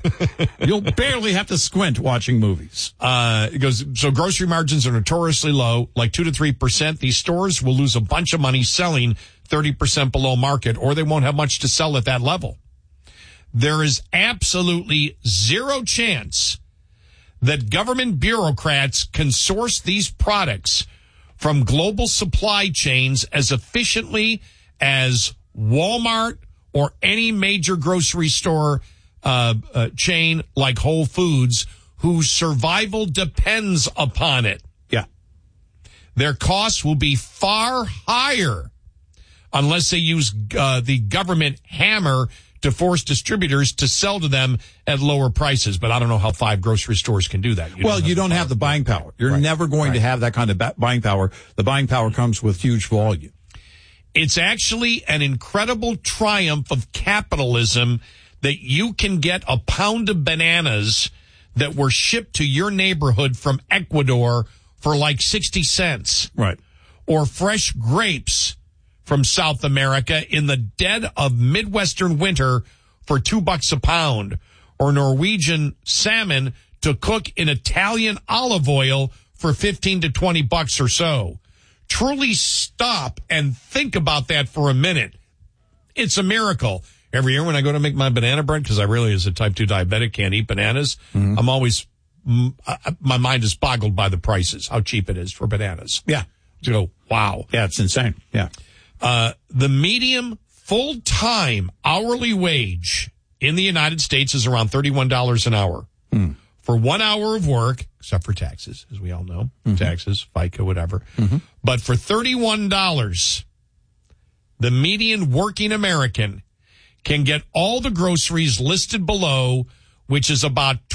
You'll barely have to squint watching movies. It goes, so grocery margins are notoriously low, like 2 to 3%. These stores will lose a bunch of money selling 30% below market, or they won't have much to sell at that level. There is absolutely zero chance that government bureaucrats can source these products from global supply chains as efficiently as Walmart or any major grocery store chain like Whole Foods, whose survival depends upon it. Yeah. Their costs will be far higher unless they use the government hammer to force distributors to sell to them at lower prices. But I don't know how 5 grocery stores can do that. You don't have the buying power. You're never going to have that kind of buying power. The buying power comes with huge volume. It's actually an incredible triumph of capitalism that you can get a pound of bananas that were shipped to your neighborhood from Ecuador for like 60 cents. Right. Or fresh grapes from South America in the dead of Midwestern winter for $2 a pound, or Norwegian salmon to cook in Italian olive oil for $15 to $20 or so. Truly stop and think about that for a minute. It's a miracle. Every year when I go to make my banana bread, because I really, as a type 2 diabetic, can't eat bananas, I'm always, my mind is boggled by the prices, how cheap it is for bananas. Yeah. You go, wow. Yeah, it's insane. Yeah. The medium full-time hourly wage in the United States is around $31 an hour. For 1 hour of work, except for taxes, as we all know, taxes, FICA, whatever. But for $31, the median working American can get all the groceries listed below, which is about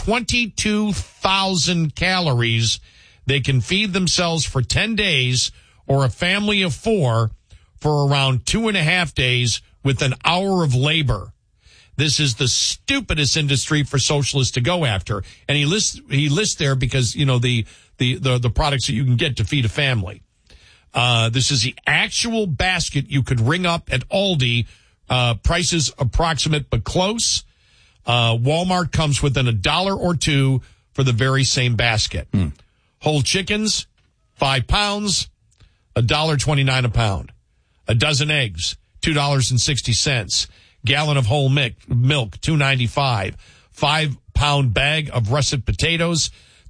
22,000 calories. They can feed themselves for 10 days or a family of 4 for around 2.5 days with an hour of labor. This is the stupidest industry for socialists to go after. And he lists there because, you know, the products that you can get to feed a family. This is the actual basket you could ring up at Aldi. Prices approximate but close. Walmart comes within $1 or $2 for the very same basket. Whole chickens, 5 pounds, $1.29 a pound. A dozen eggs, $2.60. Gallon of whole milk, $2.95. 5-pound bag of russet potatoes,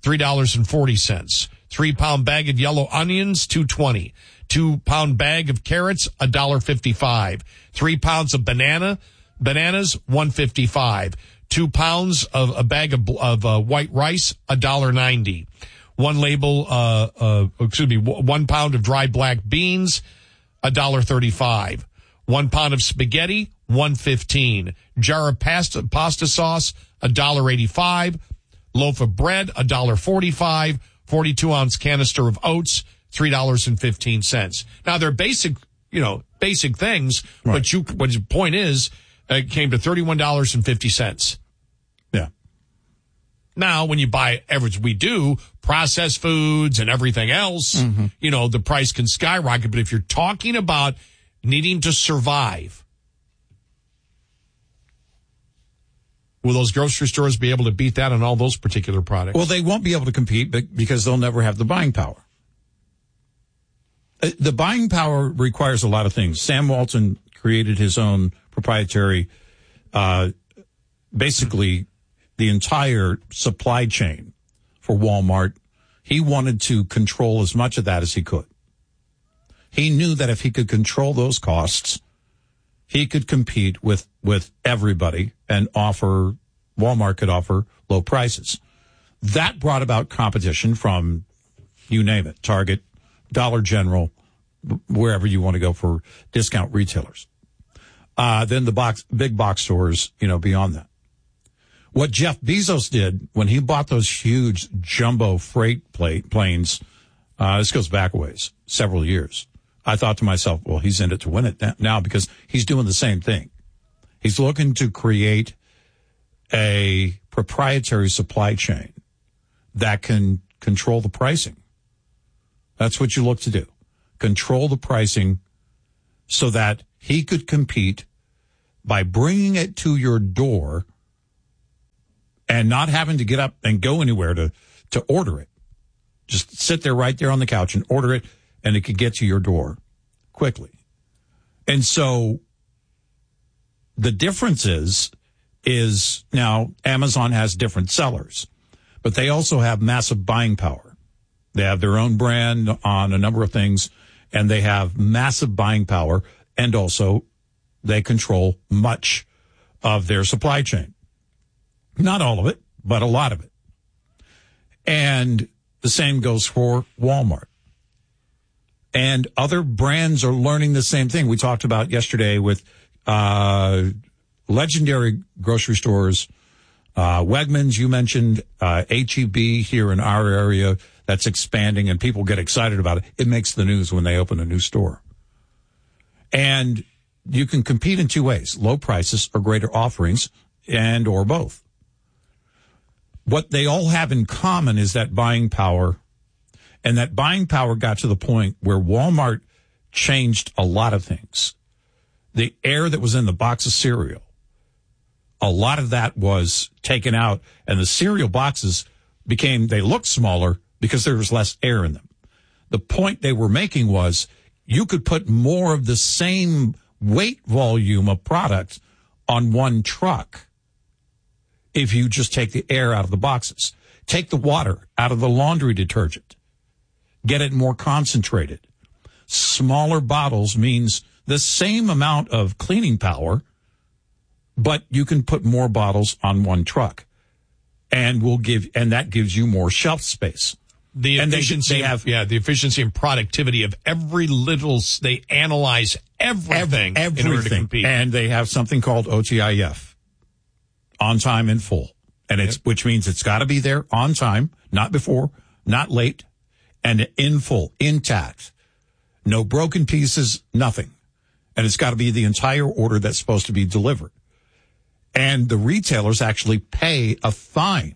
$3.40. 3-pound bag of yellow onions, $2.20. 2-pound bag of carrots, $1.55. 3 pounds of bananas, $1.55. 2 pounds of a bag of white rice, $1.90. 1 pound of dried black beans, $1.35. 1 pound of spaghetti, $1.15. Jar of pasta sauce, $1.85. Loaf of bread, $1.45. 42-ounce canister of oats, $3.15. Now they're basic things, right. But the point is, it came to $31.50. Yeah. Now, when you buy, as we do, processed foods and everything else, the price can skyrocket. But if you're talking about needing to survive, will those grocery stores be able to beat that on all those particular products? Well, they won't be able to compete because they'll never have the buying power. The buying power requires a lot of things. Sam Walton created his own proprietary, basically the entire supply chain for Walmart. He wanted to control as much of that as he could. He knew that if he could control those costs, he could compete with everybody and Walmart could offer low prices. That brought about competition from, you name it, Target, Dollar General, wherever you want to go for discount retailers. Then the big box stores, beyond that. What Jeff Bezos did when he bought those huge jumbo freight planes, this goes back a ways, several years. I thought to myself, well, he's in it to win it now because he's doing the same thing. He's looking to create a proprietary supply chain that can control the pricing. That's what you look to do. Control the pricing so that he could compete by bringing it to your door and not having to get up and go anywhere to order it. Just sit there right there on the couch and order it, and it could get to your door quickly. And so the difference is now Amazon has different sellers, but they also have massive buying power. They have their own brand on a number of things, and they have massive buying power, and also they control much of their supply chain. Not all of it, but a lot of it. And the same goes for Walmart. And other brands are learning the same thing. We talked about yesterday with legendary grocery stores, Wegmans, you mentioned, H-E-B here in our area that's expanding, and people get excited about it. It makes the news when they open a new store. And you can compete in two ways, low prices or greater offerings, and or both. What they all have in common is that buying power, and that buying power got to the point where Walmart changed a lot of things. The air that was in the box of cereal, a lot of that was taken out, and the cereal boxes they looked smaller because there was less air in them. The point they were making was you could put more of the same weight volume of product on one truck if you just take the air out of the boxes. Take the water out of the laundry detergent. Get it more concentrated. Smaller bottles means the same amount of cleaning power, but you can put more bottles on one truck, and that gives you more shelf space. The efficiency, the efficiency and productivity of every little. They analyze everything in order to compete, and they have something called OTIF, on time in full, and which means it's got to be there on time, not before, not late, and in full, intact, no broken pieces, nothing, and it's got to be the entire order that's supposed to be delivered. And the retailers actually pay a fine.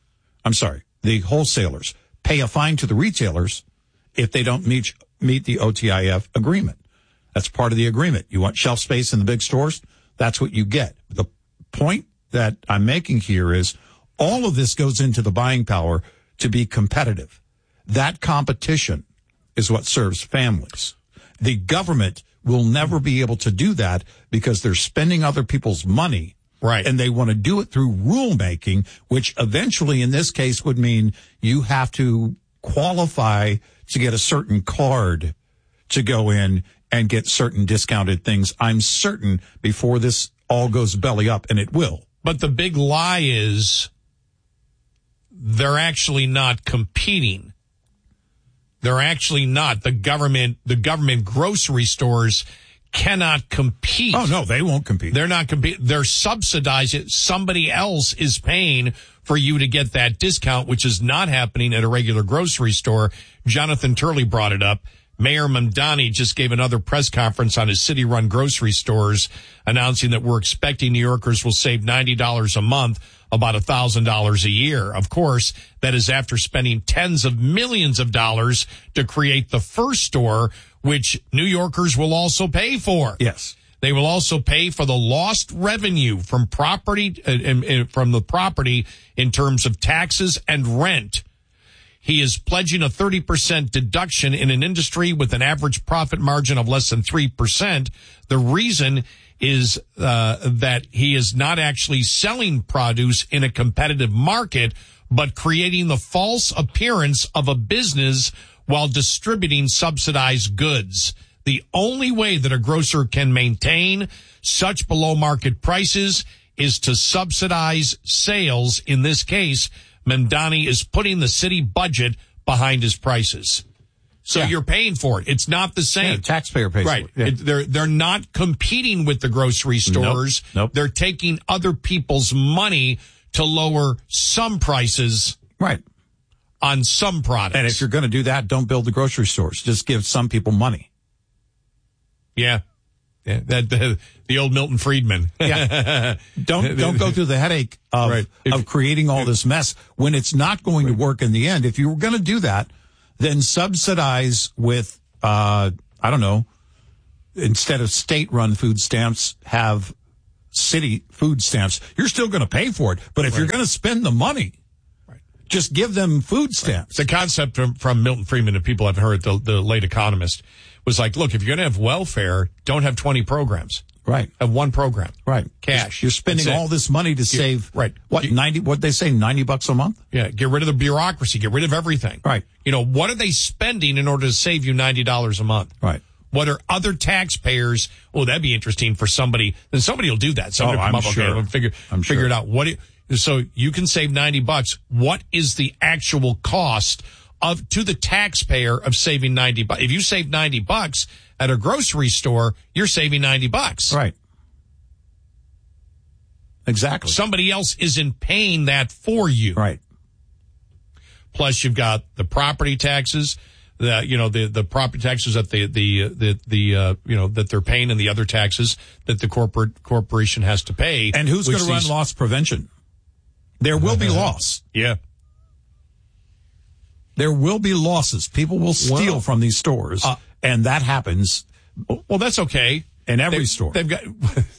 The wholesalers pay a fine to the retailers if they don't meet the OTIF agreement. That's part of the agreement. You want shelf space in the big stores? That's what you get. The point that I'm making here is all of this goes into the buying power to be competitive. That competition is what serves families. The government will never be able to do that because they're spending other people's money. Right. And they want to do it through rulemaking, which eventually in this case would mean you have to qualify to get a certain card to go in and get certain discounted things. I'm certain before this all goes belly up, and it will. But the big lie is they're actually not competing. They're actually not. The government grocery stores cannot compete. Oh, no, they won't compete. They're not competing. They're subsidizing. Somebody else is paying for you to get that discount, which is not happening at a regular grocery store. Jonathan Turley brought it up. Mayor Mamdani just gave another press conference on his city-run grocery stores, announcing that we're expecting New Yorkers will save $90 a month, about $1,000 a year. Of course, that is after spending tens of millions of dollars to create the first store, which New Yorkers will also pay for. Yes. They will also pay for the lost revenue from from the property in terms of taxes and rent. He is pledging a 30% deduction in an industry with an average profit margin of less than 3%. The reason is that he is not actually selling produce in a competitive market, but creating the false appearance of a business while distributing subsidized goods. The only way that a grocer can maintain such below market prices is to subsidize sales. In this case, Mamdani is putting the city budget behind his prices. So you're paying for it. It's not the same. Yeah, the taxpayer pays for it. Right. Yeah. They're not competing with the grocery stores. Nope. They're taking other people's money to lower some prices. Right. On some products. And if you're going to do that, don't build the grocery stores. Just give some people money. Yeah. The old Milton Friedman. Yeah. Don't go through the headache of creating all this mess when it's not going to work in the end. If you were going to do that, then subsidize with, instead of state-run food stamps, have city food stamps, you're still going to pay for it. But if you're going to spend the money, just give them food stamps. The concept from Milton Friedman, that people haven't heard, the late economist, was like, look, if you're going to have welfare, don't have 20 programs. Right. Have one program. Right. Cash. You're spending all this money to save. Right. What, 90, what'd they say, $90 a month? Yeah. Get rid of the bureaucracy. Get rid of everything. Right. You know, what are they spending in order to save you $90 a month? Right. What are other taxpayers? Oh, that'd be interesting for somebody. Then somebody will do that. Somebody will come up and figure it out. So you can save $90. What is the actual cost to the taxpayer of saving $90? If you save $90 at a grocery store, you're saving $90. Right. Exactly. Somebody else isn't paying that for you. Right. Plus, you've got the property taxes, the property taxes that that they're paying, and the other taxes that the corporation has to pay. And who's going to run loss prevention? There will be loss. Yeah. There will be losses. People will steal from these stores, and that happens. Well, that's okay. In every store. They've got,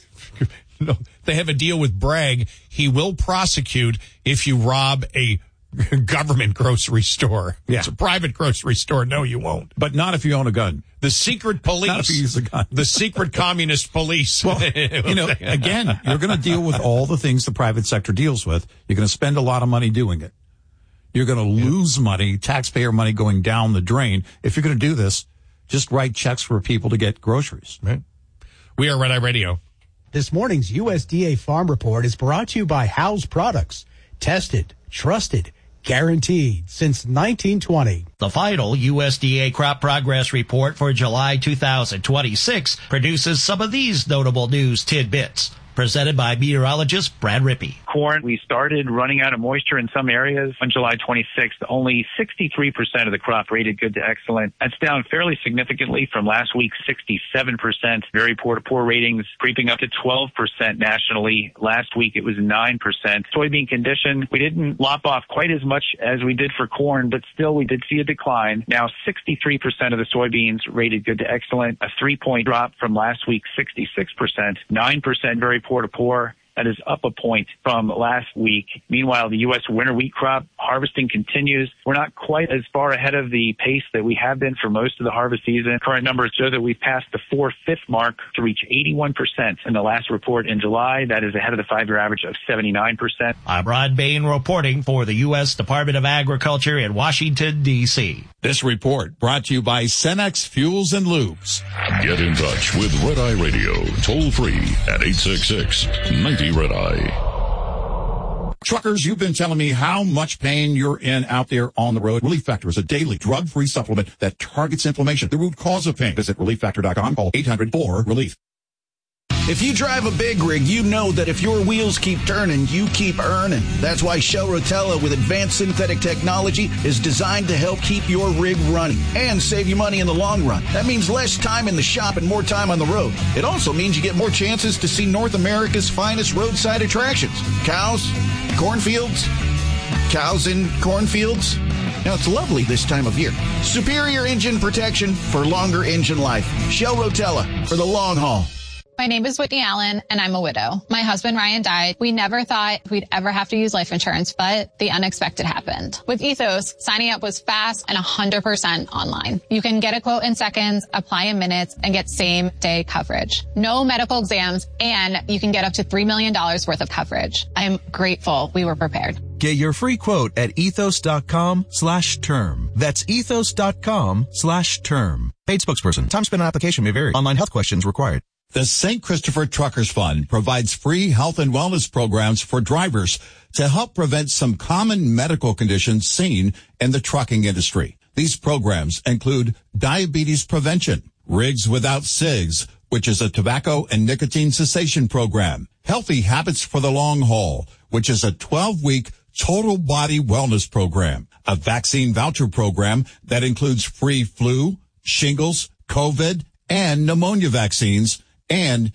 no, they have a deal with Bragg. He will prosecute if you rob a government grocery store. Yeah. It's a private grocery store. No, you won't. But not if you own a gun. The secret police. Not if you use a gun. The secret communist police. Well, again, you're going to deal with all the things the private sector deals with. You're going to spend a lot of money doing it. You're going to lose money, taxpayer money going down the drain. If you're going to do this, just write checks for people to get groceries. Right. We are Red Eye Radio. This morning's USDA Farm Report is brought to you by Howes Products. Tested, trusted, guaranteed since 1920. The final USDA Crop Progress Report for July 2026 produces some of these notable news tidbits. Presented by meteorologist Brad Rippey. Corn, we started running out of moisture in some areas on July 26th. Only 63% of the crop rated good to excellent. That's down fairly significantly from last week's 67%. Very poor to poor ratings creeping up to 12% nationally. Last week it was 9%. Soybean condition, we didn't lop off quite as much as we did for corn, but still we did see a decline. Now 63% of the soybeans rated good to excellent, a 3-point drop from last week's 66%, 9% very poor to poor. That is up a point from last week. Meanwhile, the U.S. winter wheat crop harvesting continues. We're not quite as far ahead of the pace that we have been for most of the harvest season. Current numbers show that we've passed the 4/5 mark to reach 81% in the last report in July. That is ahead of the 5-year average of 79%. I'm Rod Bain reporting for the U.S. Department of Agriculture in Washington, D.C. This report brought to you by Cenex Fuels and Lubes. Get in touch with Red Eye Radio, toll free at 866-90-RED-EYE. Truckers, you've been telling me how much pain you're in out there on the road. Relief Factor is a daily drug-free supplement that targets inflammation, the root cause of pain. Visit ReliefFactor.com. Call 800-4-RELIEF. If you drive a big rig, you know that if your wheels keep turning, you keep earning. That's why Shell Rotella with advanced synthetic technology is designed to help keep your rig running and save you money in the long run. That means less time in the shop and more time on the road. It also means you get more chances to see North America's finest roadside attractions. Cows, cornfields, cows in cornfields. Now, it's lovely this time of year. Superior engine protection for longer engine life. Shell Rotella for the long haul. My name is Whitney Allen, and I'm a widow. My husband, Ryan, died. We never thought we'd ever have to use life insurance, but the unexpected happened. With Ethos, signing up was fast and 100% online. You can get a quote in seconds, apply in minutes, and get same-day coverage. No medical exams, and you can get up to $3 million worth of coverage. I'm grateful we were prepared. Get your free quote at ethos.com/term. That's ethos.com/term. Paid spokesperson. Time spent on application may vary. Online health questions required. The St. Christopher Truckers Fund provides free health and wellness programs for drivers to help prevent some common medical conditions seen in the trucking industry. These programs include diabetes prevention, Rigs Without Cigs, which is a tobacco and nicotine cessation program, Healthy Habits for the Long Haul, which is a 12-week total body wellness program, a vaccine voucher program that includes free flu, shingles, COVID, and pneumonia vaccines, and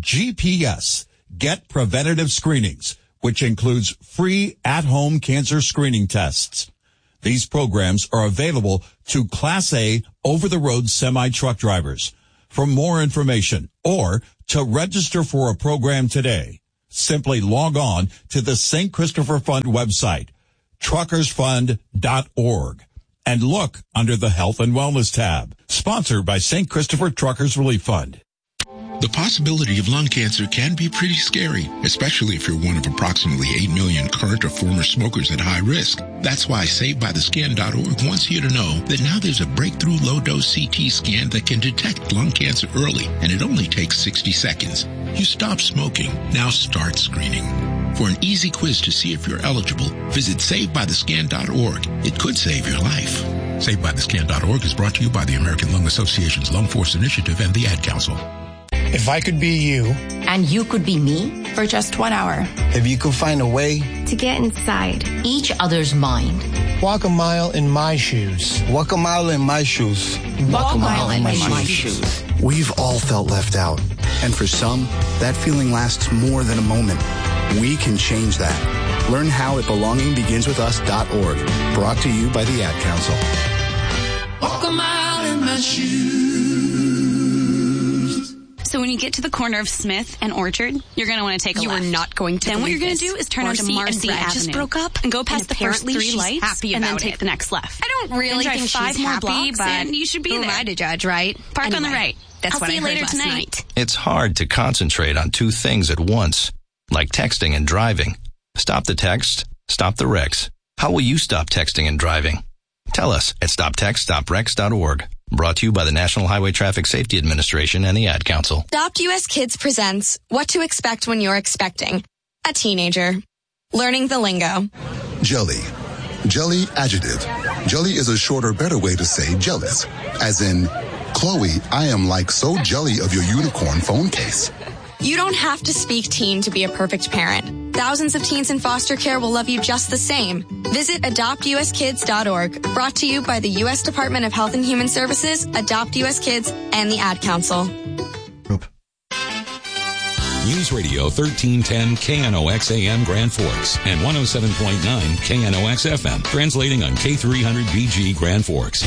GPS, Get Preventative Screenings, which includes free at-home cancer screening tests. These programs are available to Class A over-the-road semi-truck drivers. For more information or To register for a program today, simply log on to the St. Christopher Fund website, truckersfund.org, and look under the Health and Wellness tab. Sponsored by St. Christopher Truckers Relief Fund. The possibility of lung cancer can be pretty scary, especially if you're one of approximately 8 million current or former smokers at high risk. That's why SaveByTheScan.org wants you to know that now there's a breakthrough low-dose CT scan that can detect lung cancer early, and it only takes 60 seconds. You stop smoking. Now start screening. For an easy quiz to see if you're eligible, visit SaveByTheScan.org. It could save your life. SaveByTheScan.org is brought to you by the American Lung Association's Lung Force Initiative and the Ad Council. If I could be you. And you could be me. For just 1 hour. If you could find a way. To get inside each other's mind. Walk a mile in my shoes. Walk a mile in my shoes. Walk a mile in my shoes. We've all felt left out. And for some, that feeling lasts more than a moment. We can change that. Learn how at belongingbeginswithus.org. Brought to you by the Ad Council. Walk a mile in my shoes. So when you get to the corner of Smith and Orchard, you're going to want to take a left. You are not going to. Then what you're going to do is turn onto Marcy Avenue. Just broke up and go past the first 3 lights and then take the next left. I don't really think she's happy, but you should be who there. am I to judge, right? Park on the right. That's what I heard later last night. It's hard to concentrate on two things at once, like texting and driving. Stop the text, stop the wrecks. How will you stop texting and driving? Tell us at stoptextstopwrecks.org. Brought to you by the National Highway Traffic Safety Administration and the Ad Council. Adopt US Kids presents What to Expect When You're Expecting a Teenager. Learning the lingo. Jelly. Jelly adjective. Jelly is a shorter, better way to say jealous. As in, Chloe, I am like so jelly of your unicorn phone case. You don't have to speak teen to be a perfect parent. Thousands of teens in foster care will love you just the same. Visit adoptuskids.org. Brought to you by the U.S. Department of Health and Human Services, Adopt U.S. Kids, and the Ad Council. News Radio 1310 KNOX AM Grand Forks and 107.9 KNOX FM. Translating on K300BG Grand Forks.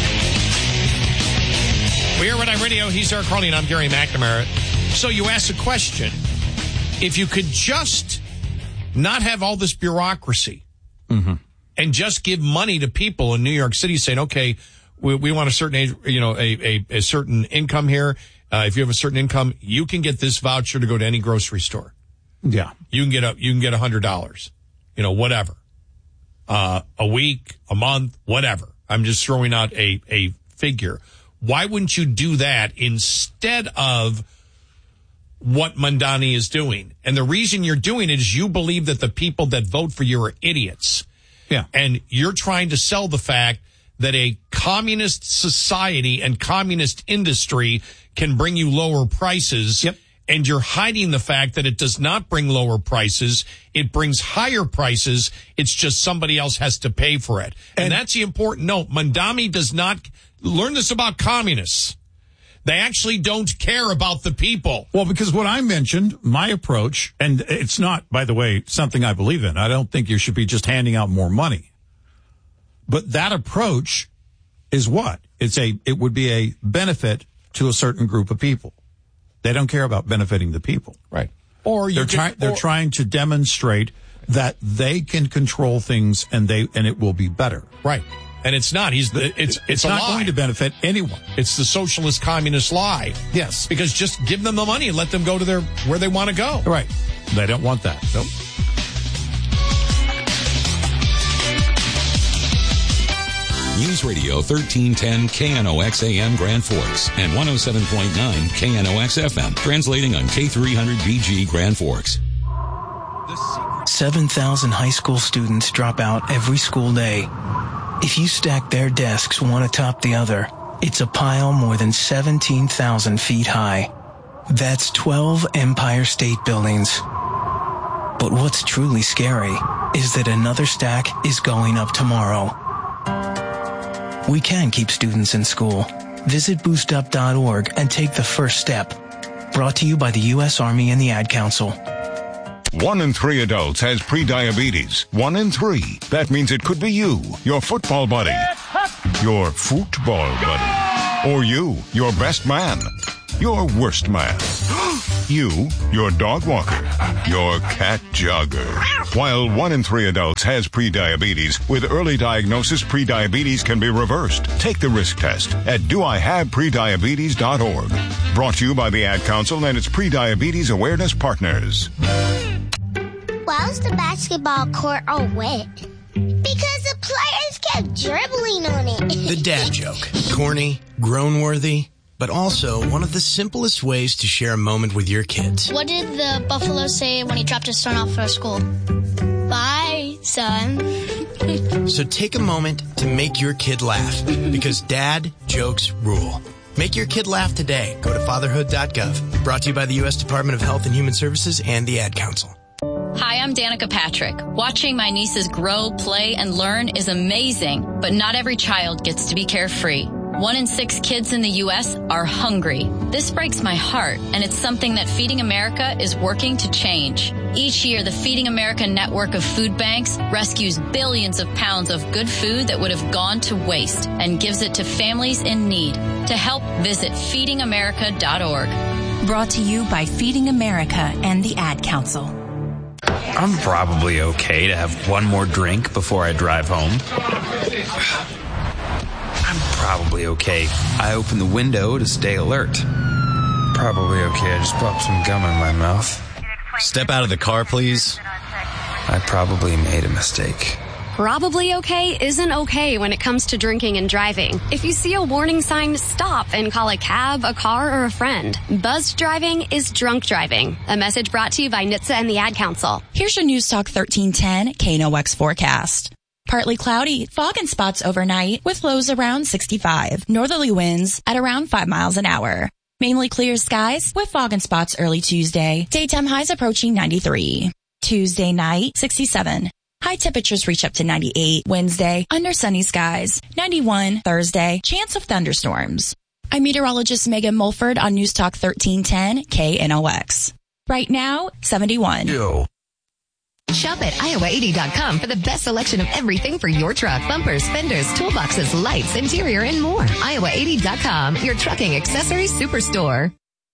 We're at Red Eye Radio. He's Eric Carly, and I'm Gary McNamara. So you asked a question. If you could just not have all this bureaucracy and just give money to people in New York City saying, okay, we want a certain age, a certain income here. If you have a certain income, you can get this voucher to go to any grocery store. Yeah. You can get $100, whatever. A week, a month, whatever. I'm just throwing out a figure. Why wouldn't you do that instead of what Mamdani is doing? And the reason you're doing it is you believe that the people that vote for you are idiots. Yeah. And you're trying to sell the fact that a communist society and communist industry can bring you lower prices. Yep. And you're hiding the fact that it does not bring lower prices. It brings higher prices. It's just somebody else has to pay for it. And that's the important note. Mamdani does not learn this about communists. They actually don't care about the people. Well, because what I mentioned, my approach, and it's not, by the way, something I believe in. I don't think you should be just handing out more money. But that approach is what? It would be a benefit to a certain group of people. They don't care about benefiting the people. Right. Or they're trying to demonstrate that they can control things and it will be better. Right. And it's not. It's not lie. going to benefit anyone. It's the socialist communist lie. Yes. Because just give them the money and let them go to where they want to go. Right. They don't want that. Nope. News Radio 1310 KNOX AM Grand Forks and 107.9 KNOX FM. Translating on K300BG Grand Forks. 7,000 high school students drop out every school day. If you stack their desks one atop the other, it's a pile more than 17,000 feet high. That's 12 Empire State Buildings. But what's truly scary is that another stack is going up tomorrow. We can keep students in school. Visit boostup.org and take the first step. Brought to you by the U.S. Army and the Ad Council. 1 in 3 adults has prediabetes. 1 in 3. That means it could be you, your football buddy, your football buddy, or you, your best man, your worst man. You, your dog walker, your cat jogger. While 1 in 3 adults has prediabetes, with early diagnosis, prediabetes can be reversed. Take the risk test at doihaveprediabetes.org. Brought to you by the Ad Council and its Prediabetes Awareness Partners. Why was the basketball court all wet? Because the players kept dribbling on it. The dad joke. Corny, groan-worthy, but also one of the simplest ways to share a moment with your kids. What did the buffalo say when he dropped his son off for school? Bye, son. So take a moment to make your kid laugh, because dad jokes rule. Make your kid laugh today. Go to fatherhood.gov. Brought to you by the U.S. Department of Health and Human Services and the Ad Council. Hi, I'm Danica Patrick. Watching my nieces grow, play, and learn is amazing, but not every child gets to be carefree. 1 in 6 kids in the U.S. are hungry. This breaks my heart, and it's something that Feeding America is working to change. Each year, the Feeding America network of food banks rescues billions of pounds of good food that would have gone to waste and gives it to families in need. To help, visit feedingamerica.org. Brought to you by Feeding America and the Ad Council. I'm probably okay to have one more drink before I drive home. I'm probably okay. I open the window to stay alert. Probably okay. I just popped some gum in my mouth. Step out of the car, please. I probably made a mistake. Probably okay isn't okay when it comes to drinking and driving. If you see a warning sign, stop and call a cab, a car, or a friend. Buzzed driving is drunk driving. A message brought to you by NHTSA and the Ad Council. Here's your News Talk 1310 KNOX forecast. Partly cloudy, fog and spots overnight with lows around 65. Northerly winds at around 5 miles an hour. Mainly clear skies with fog and spots early Tuesday. Daytime highs approaching 93. Tuesday night, 67. High temperatures reach up to 98 Wednesday, under sunny skies. 91 Thursday, chance of thunderstorms. I'm meteorologist Megan Mulford on News Talk 1310 KNOX. Right now, 71. Yo. Shop at iowa80.com for the best selection of everything for your truck. Bumpers, fenders, toolboxes, lights, interior, and more. iowa80.com, your trucking accessories superstore.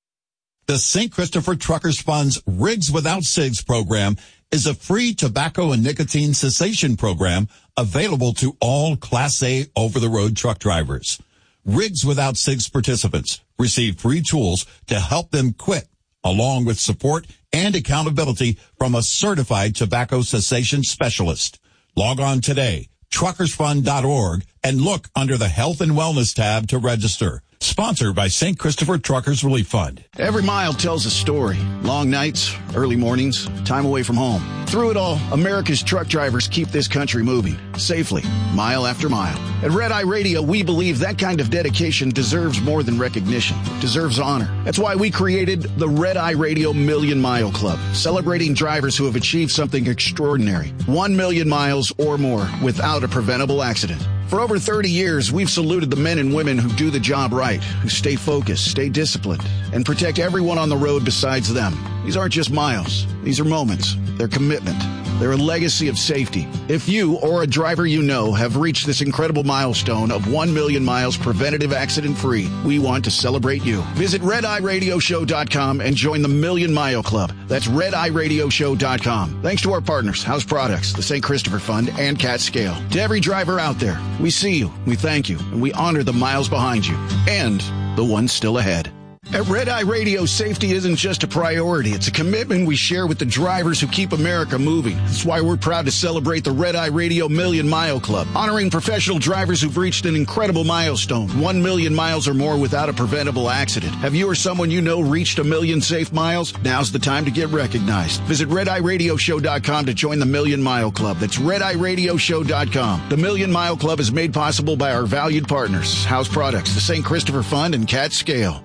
The St. Christopher Truckers Fund's Rigs Without Cigs program is a free tobacco and nicotine cessation program available to all Class A over-the-road truck drivers. Rigs Without Cigs participants receive free tools to help them quit, along with support and accountability from a certified tobacco cessation specialist. Log on today, truckersfund.org, and look under the Health and Wellness tab to register. Sponsored by St. Christopher Truckers Relief Fund. Every mile tells a story. Long nights, early mornings, time away from home. Through it all, America's truck drivers keep this country moving safely, mile after mile. At Red Eye Radio, we believe that kind of dedication deserves more than recognition. It deserves honor. That's why we created the Red Eye Radio Million Mile Club, celebrating drivers who have achieved something extraordinary. 1 million miles or more without a preventable accident. For over 30 years, we've saluted the men and women who do the job right, who stay focused, stay disciplined, and protect everyone on the road besides them. These aren't just miles. These are moments. They're commitment. They're a legacy of safety. If you or a driver you know have reached this incredible milestone of 1 million miles preventative accident-free, we want to celebrate you. Visit RedEyeRadioShow.com and join the Million Mile Club. That's RedEyeRadioShow.com. Thanks to our partners, House Products, the St. Christopher Fund, and Cat Scale. To every driver out there, we see you, we thank you, and we honor the miles behind you and the ones still ahead. At Red Eye Radio, safety isn't just a priority. It's a commitment we share with the drivers who keep America moving. That's why we're proud to celebrate the Red Eye Radio Million Mile Club, honoring professional drivers who've reached an incredible milestone, 1 million miles or more without a preventable accident. Have you or someone you know reached 1 million safe miles? Now's the time to get recognized. Visit RedEyeRadioShow.com to join the Million Mile Club. That's RedEyeRadioShow.com. The Million Mile Club is made possible by our valued partners, House Products, the St. Christopher Fund, and Cat Scale.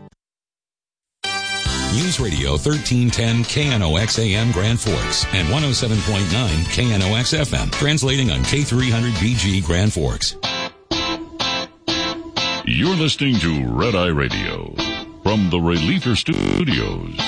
News Radio 1310 KNOX AM Grand Forks and 107.9 KNOX FM, translating on K300BG Grand Forks. You're listening to Red Eye Radio from the Reliever Studios.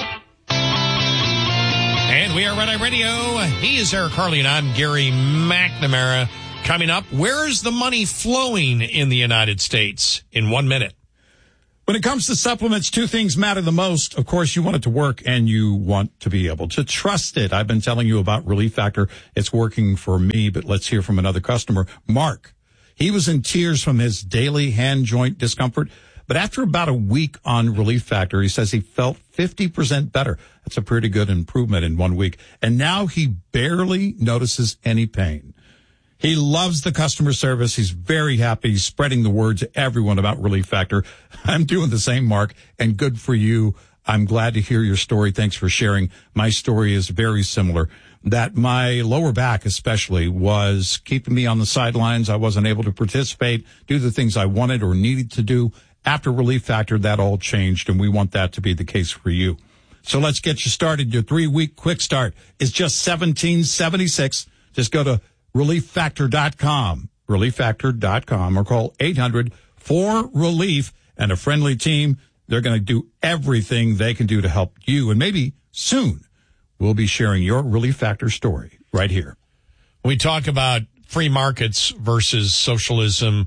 And we are Red Eye Radio. He is Eric Harley and I'm Gary McNamara. Coming up, where is the money flowing in the United States in 1 minute? When it comes to supplements, two things matter the most. Of course, you want it to work and you want to be able to trust it. I've been telling you about Relief Factor. It's working for me, but let's hear from another customer, Mark. He was in tears from his daily hand joint discomfort, but after about a week on Relief Factor, he says he felt 50% better. That's a pretty good improvement in 1 week. And now he barely notices any pain. He loves the customer service. He's very happy. He's spreading the word to everyone about Relief Factor. I'm doing the same, Mark, and good for you. I'm glad to hear your story. Thanks for sharing. My story is very similar, that my lower back especially was keeping me on the sidelines. I wasn't able to participate, do the things I wanted or needed to do. After Relief Factor, that all changed, and we want that to be the case for you. So let's get you started. Your 3-week quick start is just $17.76. Just go to ReliefFactor.com, ReliefFactor.com, or call 800-4RELIEF, and a friendly team. They're going to do everything they can do to help you. And maybe soon we'll be sharing your Relief Factor story right here. We talk about free markets versus socialism,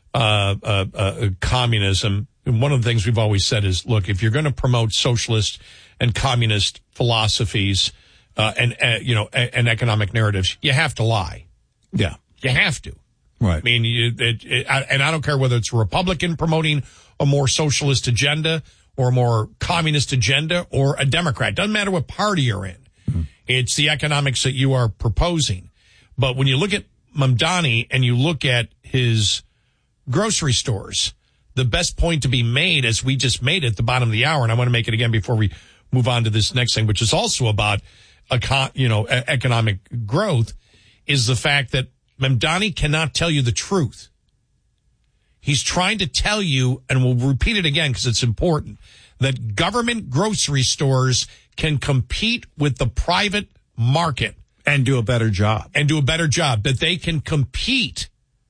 communism. And one of the things we've always said is, look, if you're going to promote socialist and communist philosophies and economic narratives, you have to lie. Yeah. You have to. Right. I mean, and I don't care whether it's a Republican promoting a more socialist agenda or a more communist agenda or a Democrat. Doesn't matter what party you're in. Mm-hmm. It's the economics that you are proposing. But when you look at Mamdani and you look at his grocery stores, the best point to be made, as we just made at the bottom of the hour, and I want to make it again before we move on to this next thing, which is also about economic growth, is the fact that Mamdani cannot tell you the truth. He's trying to tell you, and we'll repeat it again because it's important, that government grocery stores can compete with the private market. And do a better job. That they can compete,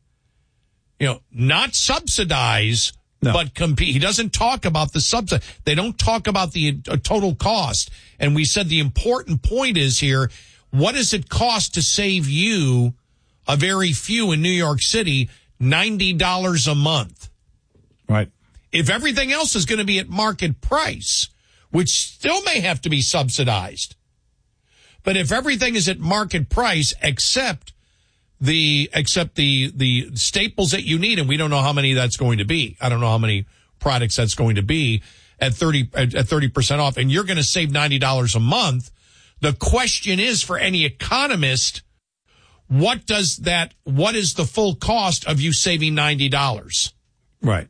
not subsidize, but compete. He doesn't talk about the subsidy. They don't talk about the total cost. And we said the important point is here, what does it cost to save you, a very few in New York City, $90 a month? Right. If everything else is going to be at market price, which still may have to be subsidized, but if everything is at market price except the staples that you need, and we don't know how many that's going to be. I don't know how many products that's going to be at 30% off, and you're going to save $90 a month. The question is, for any economist, what is the full cost of you saving $90? Right.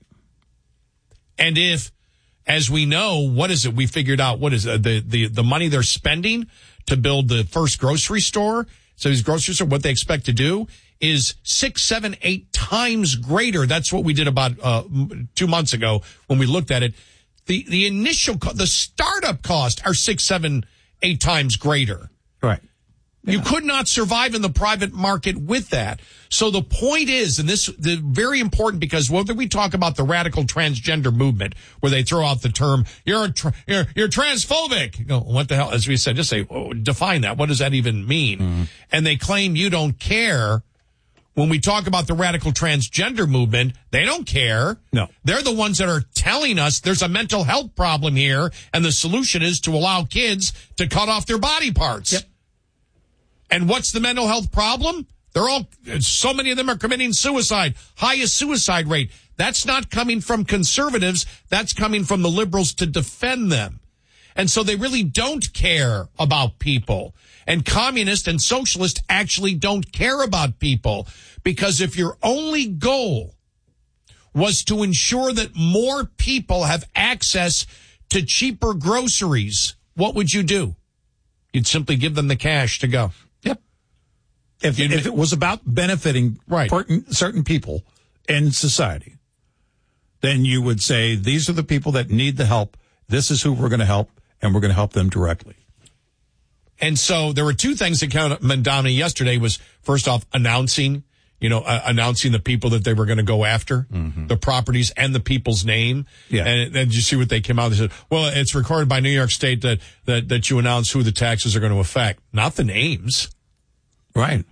And if, as we know, what is it? We figured out what is the money they're spending to build the first grocery store. So these grocery stores, what they expect to do is 6, 7, 8 times greater. That's what we did about 2 months ago when we looked at it. The initial, the startup cost are 6, 7, 8 times greater. Right. Yeah. You could not survive in the private market with that. So the point is, and this is very important, because whether we talk about the radical transgender movement, where they throw out the term, you're transphobic. You go, what the hell? As we said, just say, define that. What does that even mean? Mm-hmm. And they claim you don't care. When we talk about the radical transgender movement, they don't care. No. They're the ones that are telling us there's a mental health problem here, and the solution is to allow kids to cut off their body parts. Yep. And what's the mental health problem? So many of them are committing suicide. Highest suicide rate. That's not coming from conservatives. That's coming from the liberals to defend them. And so they really don't care about people. And communists and socialists actually don't care about people, because if your only goal was to ensure that more people have access to cheaper groceries, what would you do? You'd simply give them the cash to go. Yep. If it was about benefiting certain people in society, then you would say, these are the people that need the help. This is who we're going to help, and we're going to help them directly. And so there were two things that counted Mamdani yesterday. Was, first off, announcing the people that they were going to go after, the properties and the people's name. Yeah. And then you see what they came out. They said, well, it's recorded by New York State that you announce who the taxes are going to affect, not the names. Right.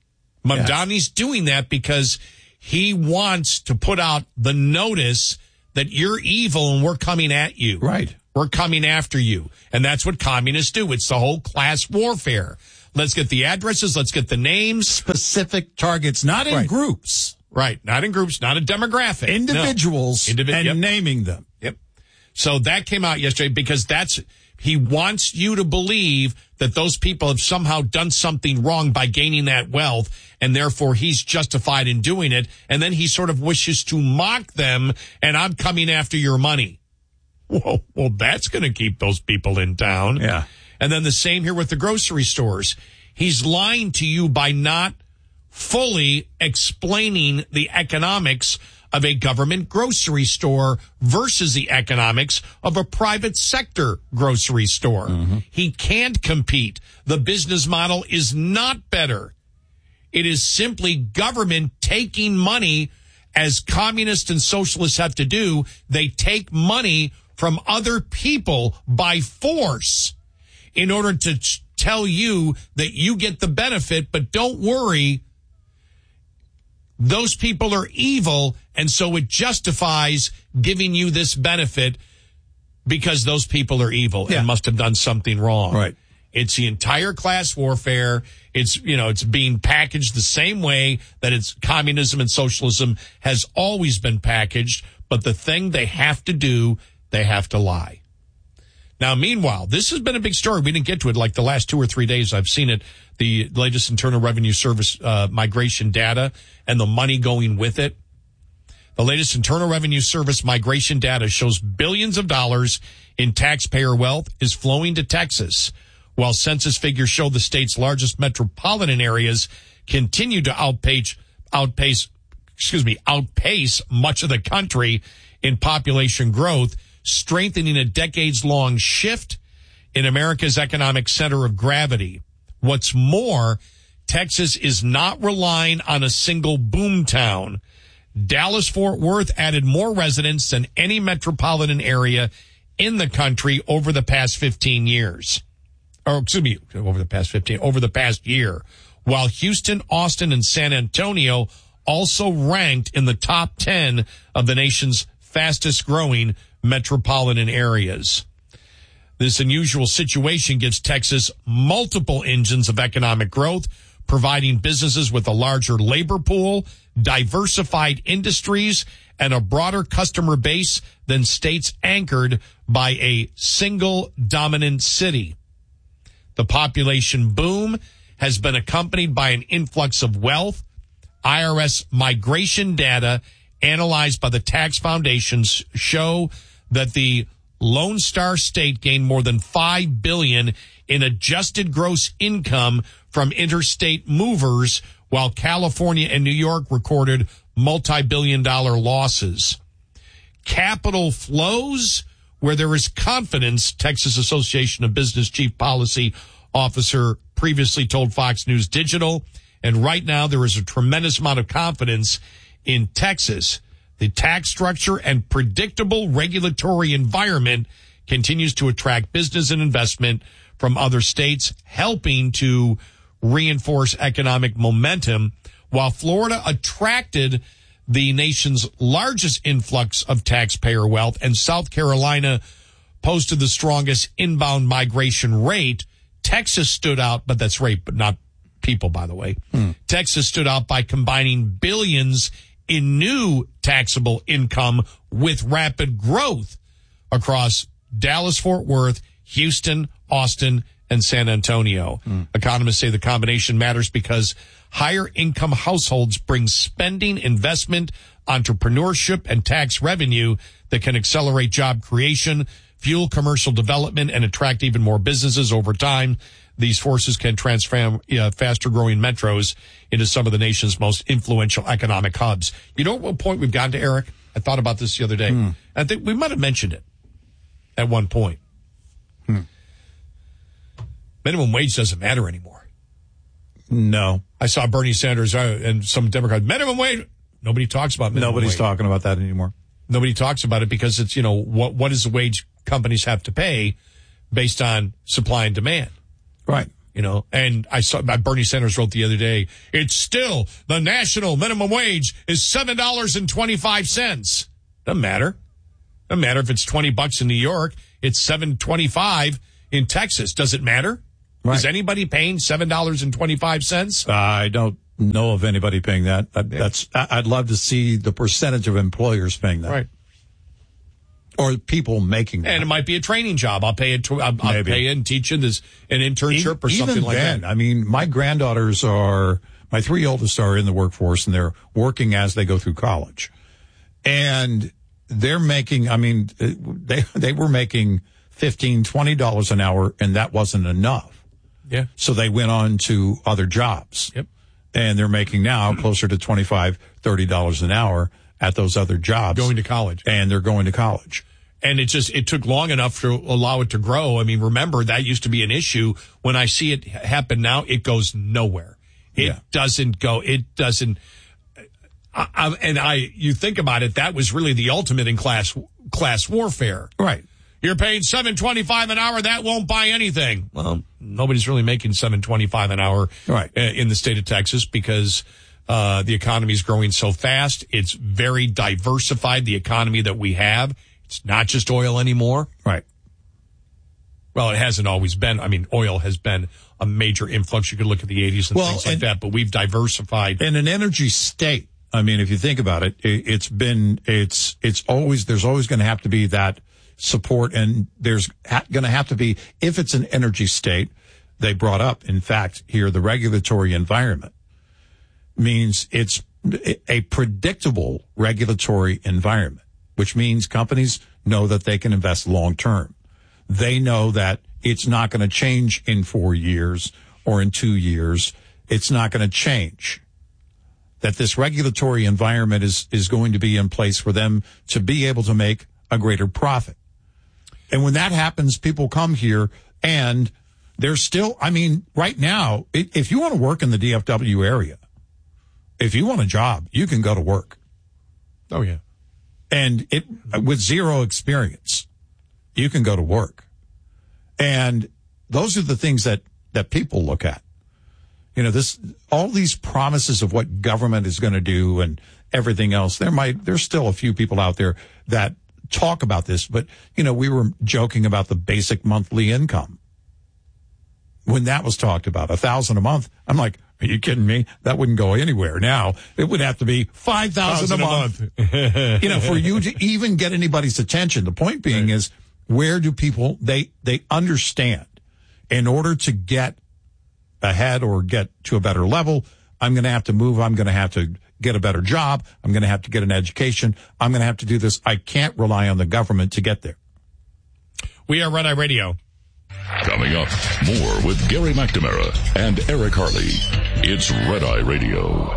Mamdani's doing that because he wants to put out the notice that you're evil and we're coming at you. Right. We're coming after you. And that's what communists do. It's the whole class warfare. Let's get the addresses. Let's get the names. Specific targets, not in groups. Right. Not in groups, not a demographic. Individuals and naming them. Yep. So that came out yesterday because he wants you to believe that those people have somehow done something wrong by gaining that wealth, and therefore he's justified in doing it. And then he sort of wishes to mock them, and I'm coming after your money. Well, that's going to keep those people in town. Yeah. And then the same here with the grocery stores. He's lying to you by not fully explaining the economics of a government grocery store versus the economics of a private sector grocery store. Mm-hmm. He can't compete. The business model is not better. It is simply government taking money, as communists and socialists have to do. They take money from other people by force in order to tell you that you get the benefit, but don't worry, those people are evil, and so it justifies giving you this benefit because those people are evil and must have done something wrong. Right. It's the entire class warfare. It's being packaged the same way that it's communism and socialism has always been packaged, but the thing they have to do, they have to lie. Now, meanwhile, this has been a big story. We didn't get to it like the last 2 or 3 days. I've seen it, the latest Internal Revenue Service migration data and the money going with it. The latest Internal Revenue Service migration data shows billions of dollars in taxpayer wealth is flowing to Texas, while census figures show the state's largest metropolitan areas continue to outpace much of the country in population growth, strengthening a decades-long shift in America's economic center of gravity. What's more, Texas is not relying on a single boom town. Dallas-Fort Worth added more residents than any metropolitan area in the country over the past 15 years. Over the past year. While Houston, Austin, and San Antonio also ranked in the top 10 of the nation's fastest-growing metropolitan areas. This unusual situation gives Texas multiple engines of economic growth, providing businesses with a larger labor pool, diversified industries, and a broader customer base than states anchored by a single dominant city. The population boom has been accompanied by an influx of wealth. IRS migration data analyzed by the tax foundations show that the Lone Star State gained more than $5 billion in adjusted gross income from interstate movers, while California and New York recorded multi-billion-dollar losses. Capital flows where there is confidence, Texas Association of Business Chief Policy Officer previously told Fox News Digital, and right now there is a tremendous amount of confidence in Texas. The tax structure and predictable regulatory environment continues to attract business and investment from other states, helping to reinforce economic momentum, while Florida attracted the nation's largest influx of taxpayer wealth, and South Carolina posted the strongest inbound migration rate. Texas stood out, but that's rate, but not people, by the way. Texas stood out by combining billions in new taxable income with rapid growth across Dallas-Fort Worth, Houston, Austin, and San Antonio. Economists say the combination matters because higher income households bring spending, investment, entrepreneurship, and tax revenue that can accelerate job creation, fuel commercial development, and attract even more businesses over time. These forces can transform faster-growing metros into some of the nation's most influential economic hubs. You know what point we've gotten to, Eric? I thought about this the other day. I think we might have mentioned it at one point. Minimum wage doesn't matter anymore. No. I saw Bernie Sanders and some Democrats. Minimum wage. Nobody talks about minimum Nobody's wage. talking about that anymore. Nobody talks about it because it's, what does the wage companies have to pay based on supply and demand? Right. And I saw Bernie Sanders wrote the other day, it's still the national minimum wage is $7.25. Doesn't matter. Doesn't matter if it's $20 in New York, it's $7.25 in Texas. Does it matter? Right. Is anybody paying $7.25? I don't know of anybody paying that. I'd love to see the percentage of employers paying that. Right. Or people making that. And it might be a training job. I'll pay it and teach you this an internship or something like that. I mean, my granddaughters my 3 oldest are in the workforce, and they're working as they go through college. And they're making, I mean, they were making $15, $20 an hour, and that wasn't enough. Yeah. So they went on to other jobs. Yep. And they're making now closer to $25, $30 an hour at those other jobs. Going to college. And they're going to college. And it took long enough to allow it to grow. I mean, remember, that used to be an issue. When I see it happen now, it goes nowhere. You think about it, that was really the ultimate in class warfare. Right. You're paying $7.25 an hour. That won't buy anything. Well, nobody's really making $7.25 an hour in the state of Texas because the economy is growing so fast. It's very diversified, the economy that we have. It's not just oil anymore. Right. Well, it hasn't always been. I mean, oil has been a major influx. You could look at the 80s and things like that, but we've diversified. In an energy state, I mean, if you think about it, there's always going to have to be that support, and there's going to have to be, if it's an energy state, they brought up, in fact, here, the regulatory environment means it's a predictable regulatory environment, which means companies know that they can invest long term. They know that it's not going to change in 4 years or in 2 years. It's not going to change. That this regulatory environment is going to be in place for them to be able to make a greater profit. And when that happens, people come here, and there's still, I mean, right now, if you want to work in the DFW area, if you want a job, you can go to work. Oh, yeah. And with zero experience, you can go to work. And those are the things that people look at. You know, all these promises of what government is going to do and everything else. There's still a few people out there that talk about this, but, you know, we were joking about the basic monthly income. When that was talked about, $1,000 a month, I'm like, are you kidding me? That wouldn't go anywhere. Now it would have to be $5,000 a month. You know, for you to even get anybody's attention. The point being is, where do people, they understand, in order to get ahead or get to a better level, I'm going to have to move. I'm going to have to get a better job. I'm going to have to get an education. I'm going to have to do this. I can't rely on the government to get there. We are Red Eye Radio. Coming up, more with Gary McNamara and Eric Harley. It's Red Eye Radio.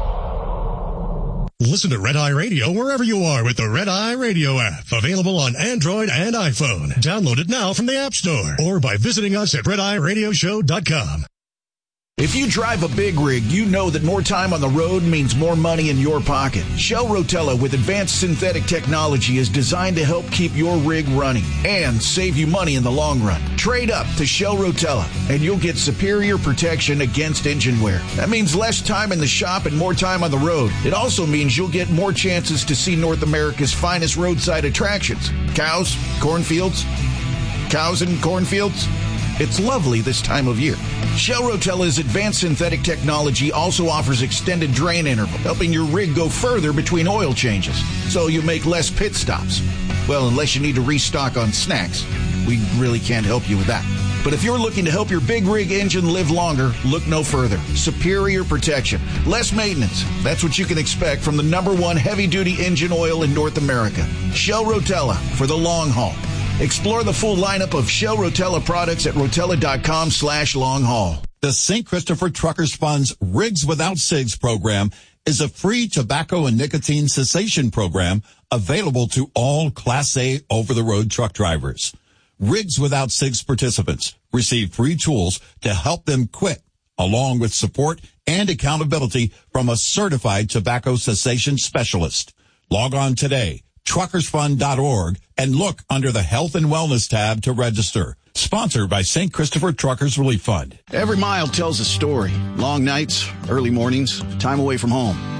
Listen to Red Eye Radio wherever you are with the Red Eye Radio app. Available on Android and iPhone. Download it now from the App Store or by visiting us at RedEyeRadioshow.com. If you drive a big rig, you know that more time on the road means more money in your pocket. Shell Rotella with advanced synthetic technology is designed to help keep your rig running and save you money in the long run. Trade up to Shell Rotella and you'll get superior protection against engine wear. That means less time in the shop and more time on the road. It also means you'll get more chances to see North America's finest roadside attractions. Cows, cornfields, cows and cornfields. It's lovely this time of year. Shell Rotella's advanced synthetic technology also offers extended drain interval, helping your rig go further between oil changes, so you make less pit stops. Well, unless you need to restock on snacks. We really can't help you with that. But if you're looking to help your big rig engine live longer, look no further. Superior protection, less maintenance. That's what you can expect from the #1 heavy-duty engine oil in North America. Shell Rotella for the long haul. Explore the full lineup of Shell Rotella products at Rotella.com/long haul. The St. Christopher Truckers Fund's Rigs Without Cigs program is a free tobacco and nicotine cessation program available to all Class A over-the-road truck drivers. Rigs Without Cigs participants receive free tools to help them quit, along with support and accountability from a certified tobacco cessation specialist. Log on today, truckersfund.org, and look under the Health and Wellness tab to register. Sponsored by St. Christopher Truckers Relief Fund. Every mile tells a story. Long nights, early mornings, time away from home.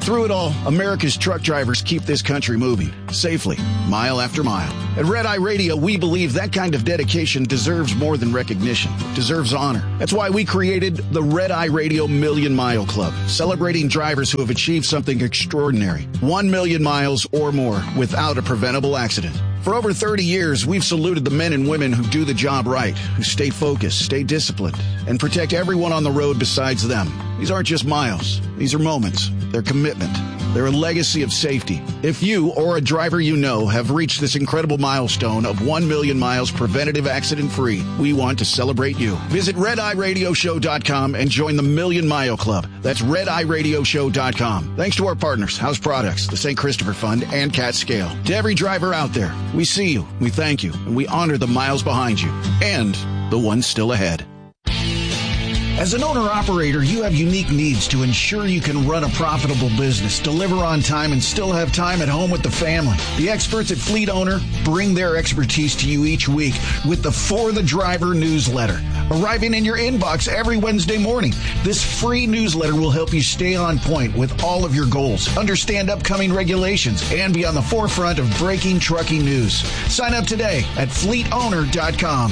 Through it all, America's truck drivers keep this country moving safely, mile after mile. At Red Eye Radio, we believe that kind of dedication deserves more than recognition. It deserves honor. That's why we created the Red Eye Radio Million Mile Club, celebrating drivers who have achieved something extraordinary. 1 million miles or more without a preventable accident. For over 30 years, we've saluted the men and women who do the job right, who stay focused, stay disciplined, and protect everyone on the road besides them. These aren't just miles. These are moments. They're commitment. They're a legacy of safety. If you or a driver you know have reached this incredible milestone of 1 million miles preventative accident-free, we want to celebrate you. Visit RedEyeRadioShow.com and join the Million Mile Club. That's RedEyeRadioShow.com. Thanks to our partners, House Products, the St. Christopher Fund, and Cat Scale. To every driver out there, we see you, we thank you, and we honor the miles behind you and the ones still ahead. As an owner-operator, you have unique needs to ensure you can run a profitable business, deliver on time, and still have time at home with the family. The experts at Fleet Owner bring their expertise to you each week with the For the Driver newsletter, arriving in your inbox every Wednesday morning. This free newsletter will help you stay on point with all of your goals, understand upcoming regulations, and be on the forefront of breaking trucking news. Sign up today at fleetowner.com.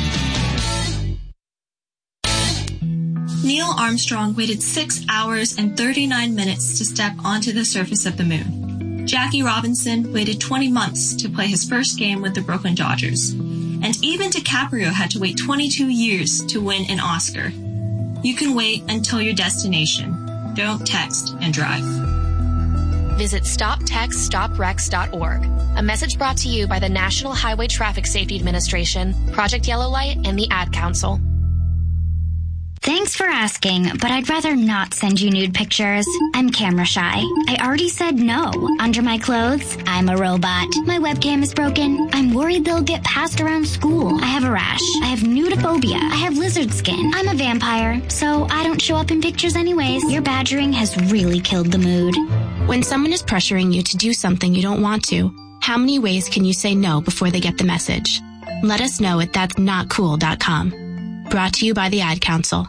Neil Armstrong waited 6 hours and 39 minutes to step onto the surface of the moon. Jackie Robinson waited 20 months to play his first game with the Brooklyn Dodgers. And even DiCaprio had to wait 22 years to win an Oscar. You can wait until your destination. Don't text and drive. Visit StopTextStopWrecks.org. A message brought to you by the National Highway Traffic Safety Administration, Project Yellow Light, and the Ad Council. Thanks for asking, but I'd rather not send you nude pictures. I'm camera shy. I already said no. Under my clothes, I'm a robot. My webcam is broken. I'm worried they'll get passed around school. I have a rash. I have nudophobia. I have lizard skin. I'm a vampire, so I don't show up in pictures anyways. Your badgering has really killed the mood. When someone is pressuring you to do something you don't want to, how many ways can you say no before they get the message? Let us know at that'snotcool.com. Brought to you by the Ad Council.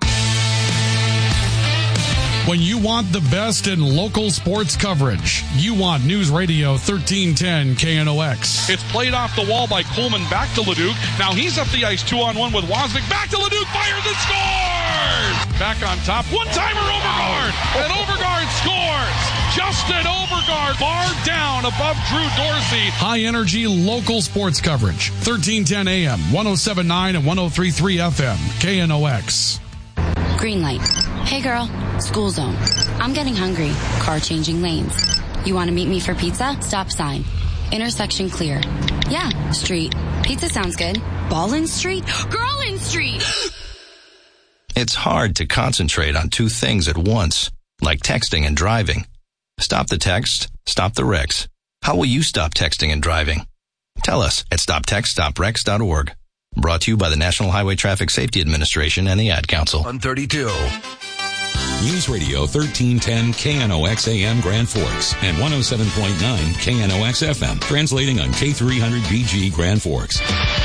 When you want the best in local sports coverage, you want News Radio 1310 KNOX. It's played off the wall by Coleman back to Leduc. Now he's up the ice 2-on-1 with Wozniak. Back to Leduc, fires and scores! Back on top, one-timer Overgaard, and Overgaard scores! Justin Overgaard, bar down above Drew Dorsey. High-energy local sports coverage. 1310 AM, 107.9 and 103.3 FM, KNOX. Green light. Hey girl, school zone. I'm getting hungry. Car changing lanes. You want to meet me for pizza? Stop sign. Intersection clear. Yeah, street. Pizza sounds good. Ballin Street? Girlin Street! It's hard to concentrate on two things at once, like texting and driving. Stop the text, stop the wrecks. How will you stop texting and driving? Tell us at StopTextStopWrecks.org. Brought to you by the National Highway Traffic Safety Administration and the Ad Council. On 32. News Radio 1310 KNOX AM Grand Forks and 107.9 KNOX FM. Translating on K300BG Grand Forks.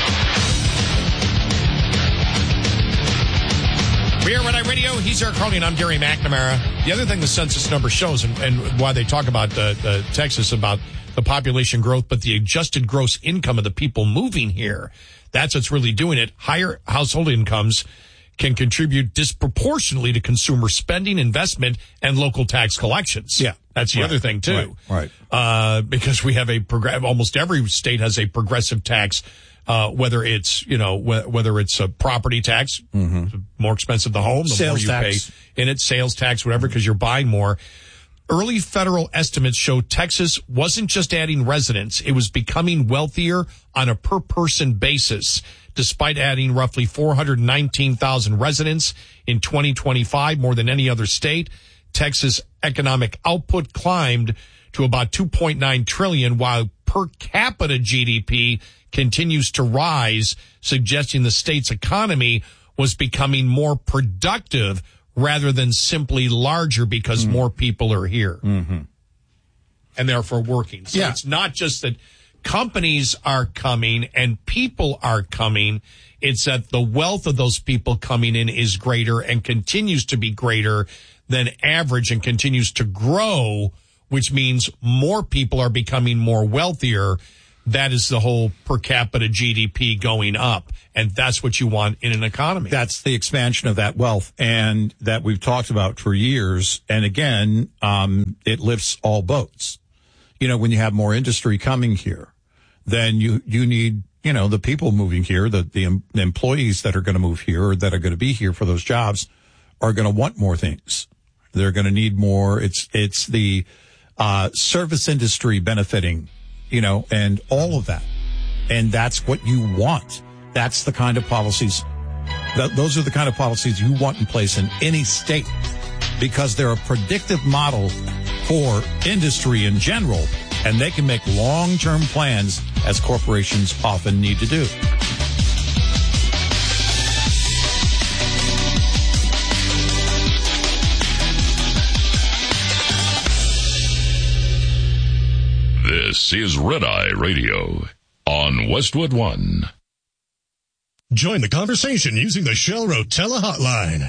We're Red Eye Radio. He's Eric Carly, and I'm Gary McNamara. The other thing the census number shows, and why they talk about Texas, about the population growth, but the adjusted gross income of the people moving here, that's what's really doing it. Higher household incomes can contribute disproportionately to consumer spending, investment, and local tax collections. Yeah. That's the other thing, too. Right. Because we have almost every state has a progressive tax. Whether it's a property tax, more expensive the home, the sales more you tax. pay in it, sales tax, whatever, because you're buying more. Early federal estimates show Texas wasn't just adding residents, it was becoming wealthier on a per person basis. Despite adding roughly 419,000 residents in 2025, more than any other state, Texas economic output climbed to about 2.9 trillion, while per capita GDP continues to rise, suggesting the state's economy was becoming more productive rather than simply larger because more people are here and therefore working. So it's not just that companies are coming and people are coming. It's that the wealth of those people coming in is greater and continues to be greater than average and continues to grow which means more people are becoming more wealthier. That is the whole per capita GDP going up. And that's what you want in an economy. That's the expansion of that wealth, and that we've talked about for years. And again, it lifts all boats. You know, when you have more industry coming here, then you need, you know, the people moving here, the employees that are going to move here or that are going to be here for those jobs are going to want more things. They're going to need more. It's the service industry benefiting, you know, and all of that. And that's what you want. That's the kind of policies, those are the kind of policies you want in place in any state, because they're a predictive model for industry in general, and they can make long-term plans, as corporations often need to do. This is Red Eye Radio on Westwood One. Join the conversation using the Shell Rotella hotline,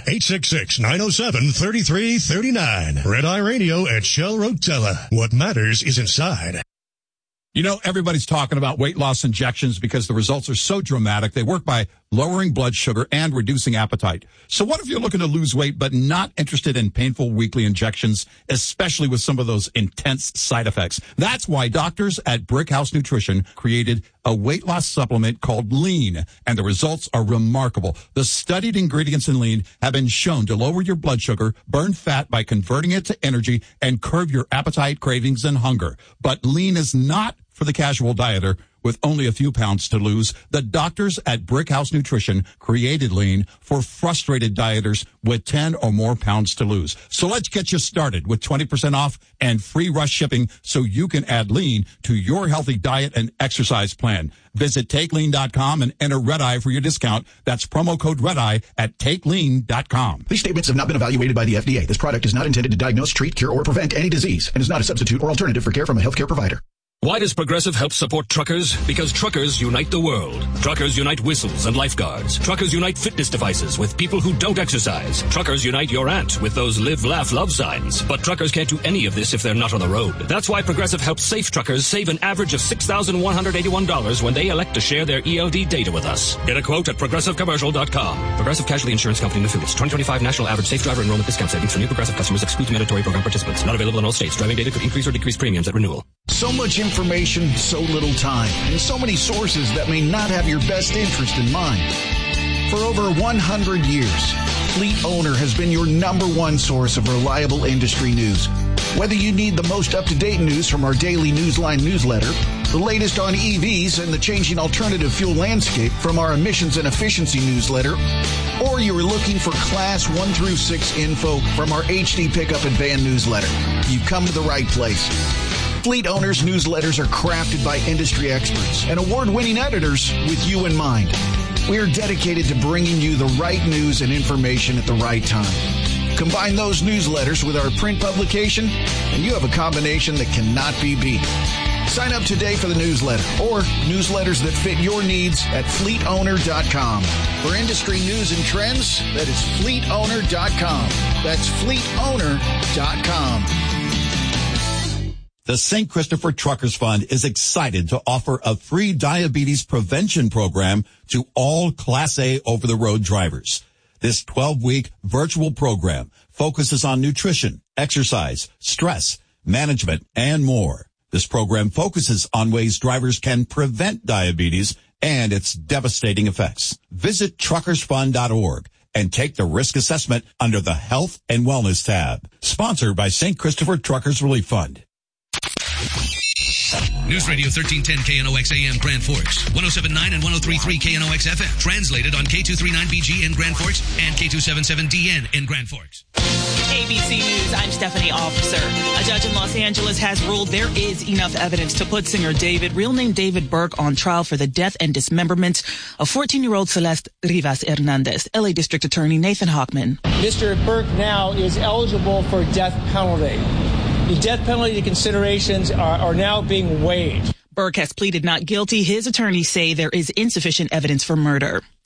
866-907-3339. Red Eye Radio at Shell Rotella. What matters is inside. You know, everybody's talking about weight loss injections because the results are so dramatic. They work by lowering blood sugar and reducing appetite. So what if you're looking to lose weight but not interested in painful weekly injections, especially with some of those intense side effects? That's why doctors at Brickhouse Nutrition created a weight loss supplement called Lean, and the results are remarkable. The studied ingredients in Lean have been shown to lower your blood sugar, burn fat by converting it to energy, and curb your appetite, cravings, and hunger. But Lean is not for the casual dieter with only a few pounds to lose. The doctors at Brickhouse Nutrition created Lean for frustrated dieters with 10 or more pounds to lose. So let's get you started with 20% off and free rush shipping so you can add Lean to your healthy diet and exercise plan. Visit TakeLean.com and enter Red Eye for your discount. That's promo code Red Eye at TakeLean.com. These statements have not been evaluated by the FDA. This product is not intended to diagnose, treat, cure, or prevent any disease and is not a substitute or alternative for care from a healthcare provider. Why does Progressive help support truckers? Because truckers unite the world. Truckers unite whistles and lifeguards. Truckers unite fitness devices with people who don't exercise. Truckers unite your aunt with those live, laugh, love signs. But truckers can't do any of this if they're not on the road. That's why Progressive helps safe truckers save an average of $6,181 when they elect to share their ELD data with us. Get a quote at ProgressiveCommercial.com. Progressive Casualty Insurance Company and Affiliates. 2025 National Average Safe Driver Enrollment Discount Savings for new Progressive customers excludes mandatory program participants. Not available in all states. Driving data could increase or decrease premiums at renewal. So much information, so little time, and so many sources that may not have your best interest in mind. For over 100 years, Fleet Owner has been your #1 source of reliable industry news. Whether you need the most up-to-date news from our daily Newsline newsletter, the latest on EVs and the changing alternative fuel landscape from our emissions and efficiency newsletter, or you are looking for Class 1 through 6 info from our HD Pickup and Van newsletter, you've come to the right place. Fleet Owners newsletters are crafted by industry experts and award-winning editors with you in mind. We are dedicated to bringing you the right news and information at the right time. Combine those newsletters with our print publication, and you have a combination that cannot be beat. Sign up today for the newsletter or newsletters that fit your needs at fleetowner.com. For industry news and trends, that is fleetowner.com. That's fleetowner.com. The St. Christopher Truckers Fund is excited to offer a free diabetes prevention program to all Class A over-the-road drivers. This 12-week virtual program focuses on nutrition, exercise, stress, management, and more. This program focuses on ways drivers can prevent diabetes and its devastating effects. Visit truckersfund.org and take the risk assessment under the Health and Wellness tab. Sponsored by St. Christopher Truckers Relief Fund. News Radio 1310 KNOX AM Grand Forks, 107.9 and 103.3 KNOX FM. Translated on K239BG in Grand Forks and K277DN in Grand Forks. ABC News, I'm Stephanie Officer. A judge in Los Angeles has ruled there is enough evidence to put singer David, real name David Burke, on trial for the death and dismemberment of 14-year-old Celeste Rivas Hernandez. LA District Attorney Nathan Hochman. Mr. Burke now is eligible for death penalty. The death penalty considerations are now being weighed. Burke has pleaded not guilty. His attorneys say there is insufficient evidence for murder.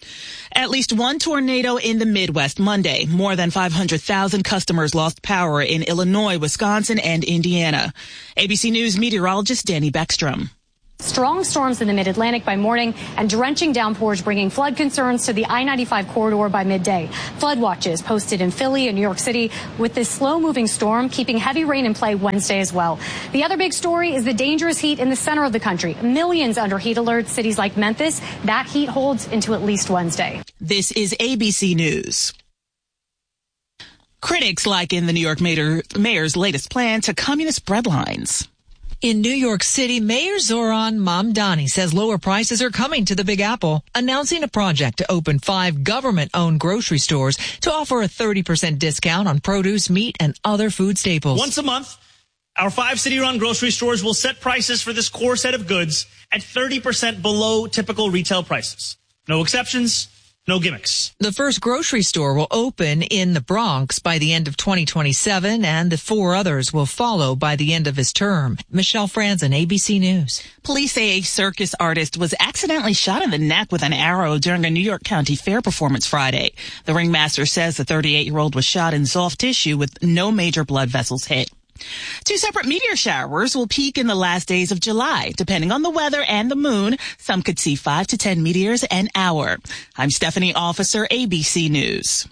At least one tornado in the Midwest Monday. More than 500,000 customers lost power in Illinois, Wisconsin, and Indiana. ABC News meteorologist Danny Beckstrom. Strong storms in the mid-Atlantic by morning and drenching downpours bringing flood concerns to the I-95 corridor by midday. Flood watches posted in Philly and New York City, with this slow-moving storm keeping heavy rain in play Wednesday as well. The other big story is the dangerous heat in the center of the country. Millions under heat alerts, cities like Memphis. That heat holds into at least Wednesday. This is ABC News. Critics liken the New York mayor's latest plan to communist breadlines. In New York City, Mayor Zoran Mamdani says lower prices are coming to the Big Apple, announcing a project to open 5 government-owned grocery stores to offer a 30% discount on produce, meat, and other food staples. Once a month, our 5 city-run grocery stores will set prices for this core set of goods at 30% below typical retail prices. No exceptions. No gimmicks. The first grocery store will open in the Bronx by the end of 2027, and the 4 others will follow by the end of his term. Michelle Franzen, ABC News. Police say a circus artist was accidentally shot in the neck with an arrow during a New York County Fair performance Friday. The ringmaster says the 38-year-old was shot in soft tissue with no major blood vessels hit. 2 separate meteor showers will peak in the last days of July. Depending on the weather and the moon, some could see 5 to 10 meteors an hour. I'm Stephanie Officer, ABC News.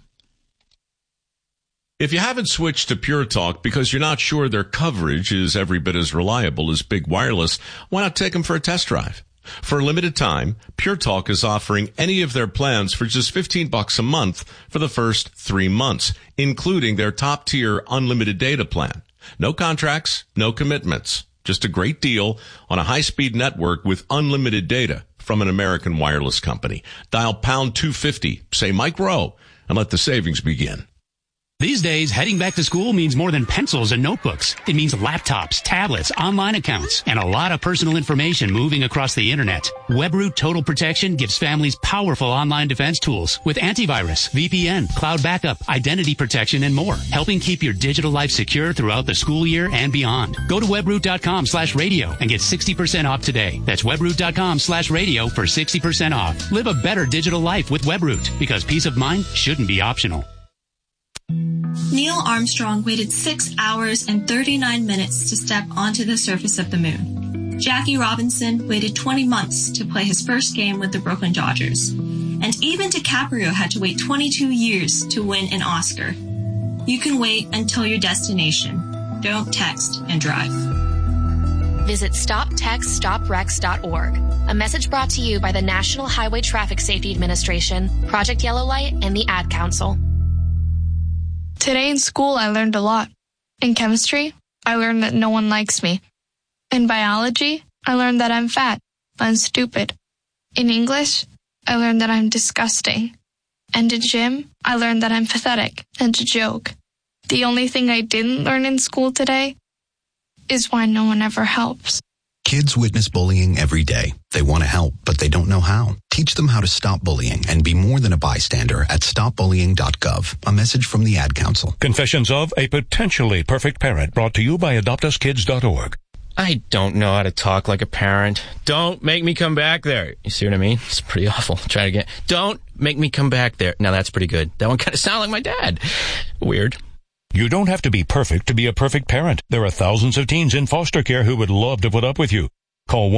If you haven't switched to Pure Talk because you're not sure their coverage is every bit as reliable as Big Wireless, why not take them for a test drive? For a limited time, Pure Talk is offering any of their plans for just $15 a month for the first 3 months, including their top-tier unlimited data plan. No contracts, no commitments. Just a great deal on a high-speed network with unlimited data from an American wireless company. Dial pound 250, say Mike Rowe, and let the savings begin. These days, heading back to school means more than pencils and notebooks. It means laptops, tablets, online accounts, and a lot of personal information moving across the internet. WebRoot Total Protection gives families powerful online defense tools with antivirus, VPN, cloud backup, identity protection, and more, helping keep your digital life secure throughout the school year and beyond. Go to webroot.com/radio and get 60% off today. That's webroot.com/radio for 60% off. Live a better digital life with WebRoot, because peace of mind shouldn't be optional. Neil Armstrong waited 6 hours and 39 minutes to step onto the surface of the moon. Jackie Robinson waited 20 months to play his first game with the Brooklyn Dodgers. And even DiCaprio had to wait 22 years to win an Oscar. You can wait until your destination. Don't text and drive. Visit StopTextStopWrecks.org. A message brought to you by the National Highway Traffic Safety Administration, Project Yellow Light, and the Ad Council. Today in school, I learned a lot. In chemistry, I learned that no one likes me. In biology, I learned that I'm fat and stupid. In English, I learned that I'm disgusting. And in gym, I learned that I'm pathetic and a joke. The only thing I didn't learn in school today is why no one ever helps. Kids witness bullying every day. They want to help, but they don't know how. Teach them how to stop bullying and be more than a bystander at stopbullying.gov. A message from the Ad Council. Confessions of a potentially perfect parent, brought to you by adoptuskids.org. I don't know how to talk like a parent. Don't make me come back there. You see what I mean? It's pretty awful. Try it again. Don't make me come back there. Now that's pretty good. That one kind of sounded like my dad. Weird. You don't have to be perfect to be a perfect parent. There are thousands of teens in foster care who would love to put up with you. Call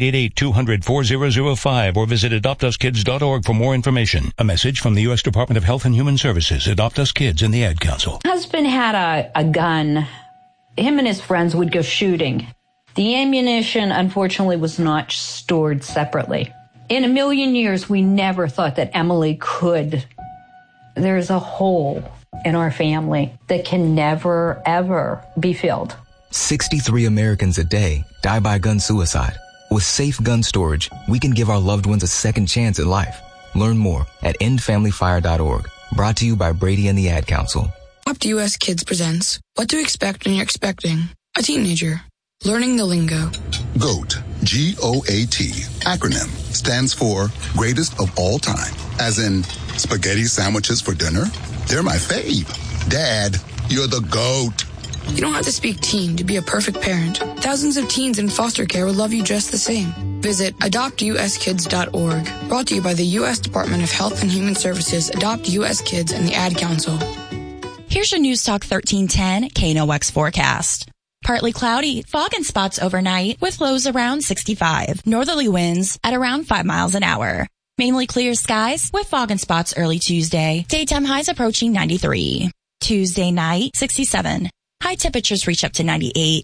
1-888-200-4005 or visit adoptuskids.org for more information. A message from the U.S. Department of Health and Human Services, Adopt Us Kids, and the Ad Council. Husband had a gun. Him and his friends would go shooting. The ammunition, unfortunately, was not stored separately. In a million years, we never thought that Emily could. There's a hole in our family that can never, ever be filled. 63 Americans a day die by gun suicide. With safe gun storage, we can give our loved ones a second chance at life. Learn more at endfamilyfire.org. Brought to you by Brady and the Ad Council. Adopt US Kids presents What to Expect When You're Expecting a Teenager. Learning the lingo. GOAT, G-O-A-T, acronym, stands for Greatest of All Time. As in, spaghetti sandwiches for dinner? They're my fave. Dad, you're the GOAT. You don't have to speak teen to be a perfect parent. Thousands of teens in foster care will love you just the same. Visit adoptuskids.org. Brought to you by the U.S. Department of Health and Human Services, Adopt U.S. Kids, and the Ad Council. Here's your News Talk 1310 KNOX forecast. Partly cloudy, fog and spots overnight with lows around 65. Northerly winds at around 5 miles an hour. Mainly clear skies with fog and spots early Tuesday. Daytime highs approaching 93. Tuesday night, 67. High temperatures reach up to 98.